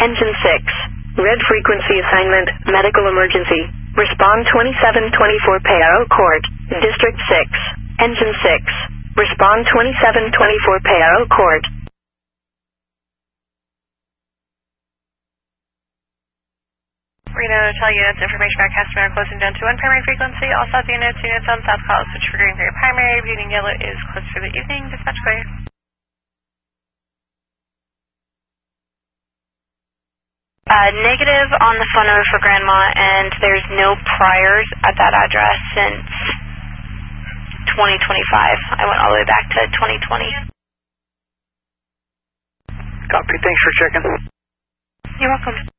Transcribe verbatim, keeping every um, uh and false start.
Engine six. Red frequency assignment, medical emergency. Respond twenty-seven twenty-four Payaro Court, District six. Engine six. Respond twenty-seven twenty-four Payaro Court. Reno Hotel units, information about customer closing down to one primary frequency. All South units, units on South call, switch for green for your primary. Reading yellow is closed for the evening. Dispatch clear. Uh, negative on the phone number for Grandma, and there's no priors at that address since twenty twenty-five. I went all the way back to twenty twenty. Copy. Thanks for checking. You're welcome.